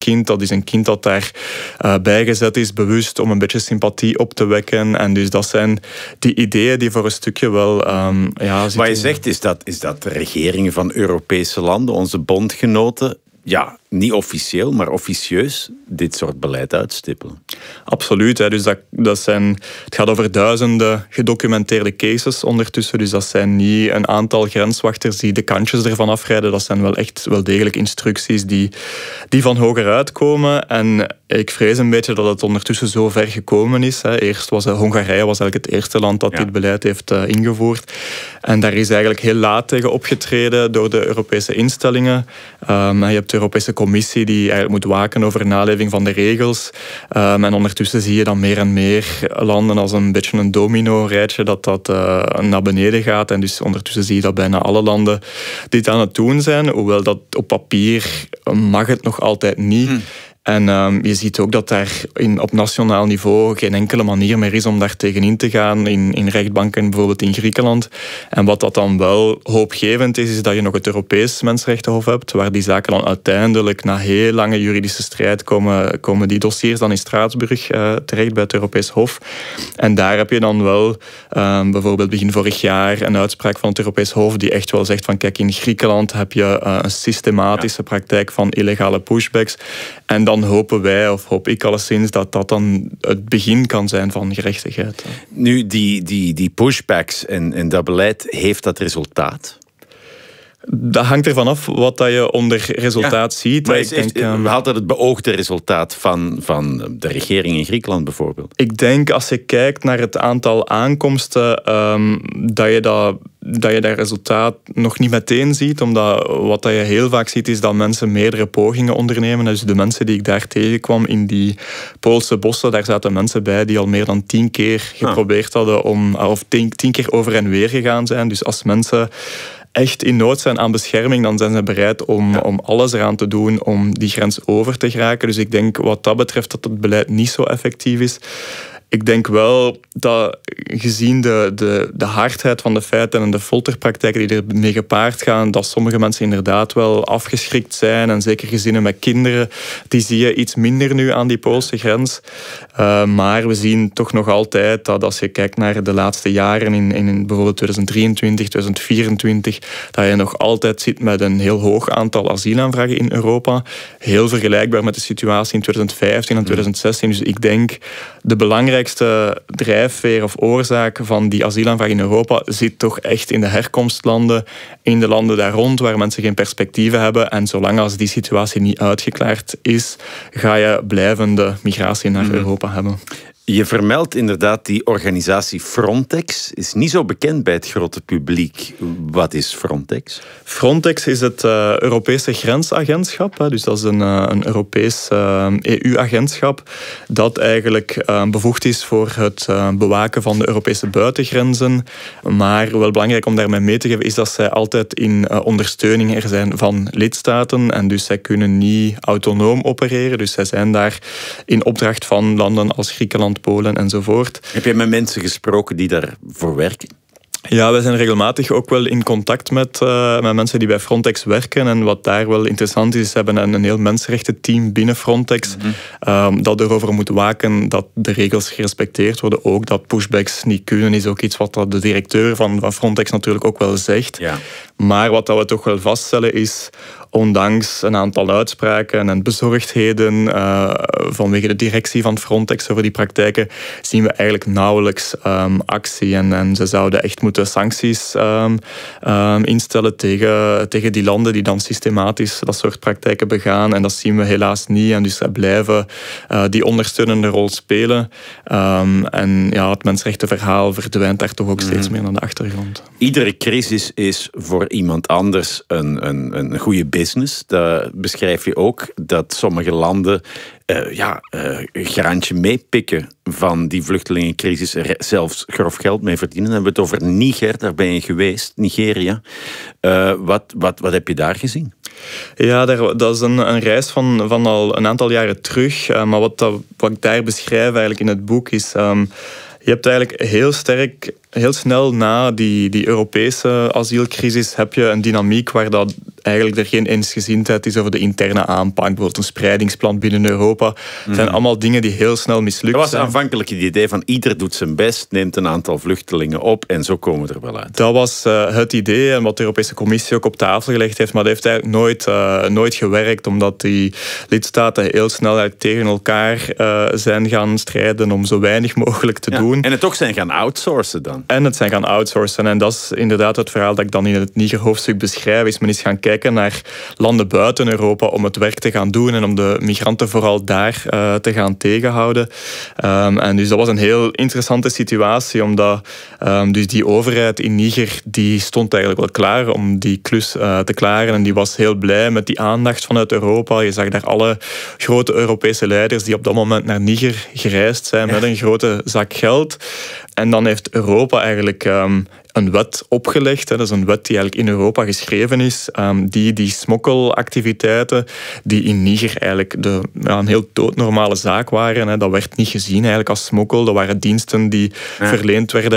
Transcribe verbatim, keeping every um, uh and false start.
kind. Dat is een kind dat daar uh, bijgezet is, bewust, om een beetje sympathie op te wekken. En dus dat zijn die ideeën die voor een stukje wel... Um, ja, Wat je zegt, is dat, is dat de regeringen van Europese landen, onze bondgenoten, ja, niet officieel, maar officieus dit soort beleid uitstippelen. Absoluut. Hè. Dus dat, dat zijn, het gaat over duizenden gedocumenteerde cases ondertussen. Dus dat zijn niet een aantal grenswachters die de kantjes ervan afrijden. Dat zijn wel echt wel degelijk instructies die, die van hoger uitkomen. En ik vrees een beetje dat het ondertussen zo ver gekomen is. Hè. Eerst was Hongarije was eigenlijk het eerste land dat ja. dit beleid heeft uh, ingevoerd. En daar is eigenlijk heel laat tegen opgetreden door de Europese instellingen. Um, je hebt de Europese Commissie die eigenlijk moet waken over naleving van de regels. Um, en ondertussen zie je dan meer en meer landen als een beetje een domino-rijtje dat dat uh, naar beneden gaat. En dus ondertussen zie je dat bijna alle landen dit aan het doen zijn. Hoewel dat op papier mag het nog altijd niet. Hm. En um, je ziet ook dat daar in, op nationaal niveau geen enkele manier meer is om daar tegenin te gaan. In, in rechtbanken, bijvoorbeeld in Griekenland. En wat dat dan wel hoopgevend is, is dat je nog het Europees Mensenrechtenhof hebt, waar die zaken dan uiteindelijk, na heel lange juridische strijd, komen, komen die dossiers dan in Straatsburg uh, terecht bij het Europees Hof. En daar heb je dan wel, um, bijvoorbeeld begin vorig jaar, een uitspraak van het Europees Hof die echt wel zegt van, kijk, in Griekenland heb je uh, een systematische praktijk van illegale pushbacks. En dan hopen wij, of hoop ik alleszins, dat dat dan het begin kan zijn van gerechtigheid. Nu, die, die, die pushbacks en, en dat beleid, heeft dat resultaat? Dat hangt ervan af wat dat je onder resultaat ja, ziet. Maar ik denk, we hadden het beoogde resultaat van, van de regering in Griekenland bijvoorbeeld. Ik denk, als je kijkt naar het aantal aankomsten, um, dat je dat... dat je dat resultaat nog niet meteen ziet. Omdat wat je heel vaak ziet, is dat mensen meerdere pogingen ondernemen. Dus de mensen die ik daar tegenkwam in die Poolse bossen, daar zaten mensen bij die al meer dan tien keer geprobeerd hadden om... of tien, tien keer over en weer gegaan zijn. Dus als mensen echt in nood zijn aan bescherming, dan zijn ze bereid om, ja. om alles eraan te doen om die grens over te geraken. Dus ik denk wat dat betreft dat het beleid niet zo effectief is. Ik denk wel dat, gezien de, de, de hardheid van de feiten en de folterpraktijken die ermee gepaard gaan, dat sommige mensen inderdaad wel afgeschrikt zijn. En zeker gezinnen met kinderen, die zie je iets minder nu aan die Poolse grens. Uh, maar we zien toch nog altijd dat als je kijkt naar de laatste jaren, in, in bijvoorbeeld twintig drieëntwintig, twintig vierentwintig, dat je nog altijd zit met een heel hoog aantal asielaanvragen in Europa. Heel vergelijkbaar met de situatie in twintig vijftien en twintig zestien. Dus ik denk, de belangrijkste De belangrijkste drijfveer of oorzaak van die asielaanvraag in Europa zit toch echt in de herkomstlanden, in de landen daar rond waar mensen geen perspectieven hebben. En zolang als die situatie niet uitgeklaard is, ga je blijvende migratie naar mm. Europa hebben. Je vermeldt inderdaad die organisatie Frontex. Is niet zo bekend bij het grote publiek. Wat is Frontex? Frontex is het uh, Europese grensagentschap. Hè. Dus dat is een, uh, een Europees uh, E U-agentschap dat eigenlijk uh, bevoegd is voor het uh, bewaken van de Europese buitengrenzen. Maar wel belangrijk om daarmee mee te geven is dat zij altijd in uh, ondersteuning er zijn van lidstaten. En dus zij kunnen niet autonoom opereren. Dus zij zijn daar in opdracht van landen als Griekenland, Polen enzovoort. Heb je met mensen gesproken die daarvoor werken? Ja, wij zijn regelmatig ook wel in contact met, uh, met mensen die bij Frontex werken. En wat daar wel interessant is, ze hebben een, een heel mensenrechtenteam binnen Frontex mm-hmm. um, dat erover moet waken dat de regels gerespecteerd worden. Ook dat pushbacks niet kunnen, is ook iets wat de directeur van, van Frontex natuurlijk ook wel zegt. Ja. Maar wat dat we toch wel vaststellen is, ondanks een aantal uitspraken en bezorgdheden uh, vanwege de directie van Frontex over die praktijken, zien we eigenlijk nauwelijks um, actie. En, en ze zouden echt moeten sancties um, um, instellen tegen, tegen die landen die dan systematisch dat soort praktijken begaan. En dat zien we helaas niet. En dus zij blijven uh, die ondersteunende rol spelen. Um, en ja, het mensenrechtenverhaal verdwijnt daar toch ook steeds meer naar de achtergrond. Iedere crisis is voor iemand anders een, een, een goede business. Dat beschrijf je ook, dat sommige landen uh, ja, uh, een graantje meepikken van die vluchtelingencrisis, er zelfs grof geld mee verdienen. Dan hebben we het over Niger, daar ben je geweest, Nigeria. Uh, wat, wat, wat heb je daar gezien? Ja, daar, dat is een, een reis van, van al een aantal jaren terug. Uh, maar wat, dat, wat ik daar beschrijf eigenlijk in het boek is, Um, je hebt eigenlijk heel sterk heel snel na die, die Europese asielcrisis heb je een dynamiek waar dat eigenlijk er geen eensgezindheid is over de interne aanpak. Bijvoorbeeld een scheidingsplan binnen Europa. Het mm. zijn allemaal dingen die heel snel mislukt zijn. Dat was zijn. aanvankelijk het idee van ieder doet zijn best, neemt een aantal vluchtelingen op en zo komen we er wel uit. Dat was uh, het idee en wat de Europese Commissie ook op tafel gelegd heeft, maar dat heeft eigenlijk nooit, uh, nooit gewerkt, omdat die lidstaten heel snel tegen elkaar uh, zijn gaan strijden om zo weinig mogelijk te ja, doen. En het ook zijn gaan outsourcen dan. En het zijn gaan outsourcen. En dat is inderdaad het verhaal dat ik dan in het Niger-hoofdstuk beschrijf. Is men is gaan kijken naar landen buiten Europa om het werk te gaan doen en om de migranten vooral daar uh, te gaan tegenhouden. Um, en dus dat was een heel interessante situatie, omdat um, dus die overheid in Niger die stond eigenlijk wel klaar om die klus uh, te klaren. En die was heel blij met die aandacht vanuit Europa. Je zag daar alle grote Europese leiders die op dat moment naar Niger gereisd zijn met een grote zak geld. En dan heeft Europa eigenlijk um, een wet opgelegd. Hè. Dat is een wet die eigenlijk in Europa geschreven is. Um, die die smokkelactiviteiten, die in Niger eigenlijk de, ja, een heel doodnormale zaak waren. Hè. Dat werd niet gezien eigenlijk als smokkel. Dat waren diensten die ja. verleend werden